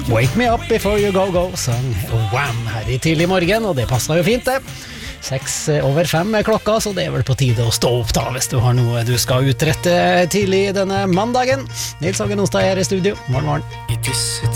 Wake Me Up Before You Go Go sang Wham her i tidlig morgen, og det passet jo fint det. 6:05 er klokka, så det er vel på tide å stå opp da, hvis du har noe du skal utrette tidlig denne mandagen. Nils Hagen Ostad er i studio. Morgen, morgen. I disse